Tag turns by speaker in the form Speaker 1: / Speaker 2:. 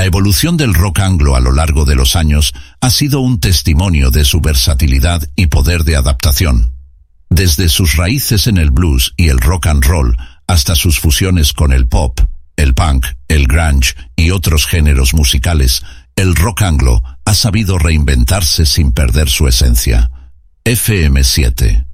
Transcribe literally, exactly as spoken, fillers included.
Speaker 1: evolución del rock anglo a lo largo de los años ha sido un testimonio de su versatilidad y poder de adaptación. Desde sus raíces en el blues y el rock and roll hasta sus fusiones con el pop, el punk, el grunge y otros géneros musicales, el rock anglo ha sabido reinventarse sin perder su esencia. F M siete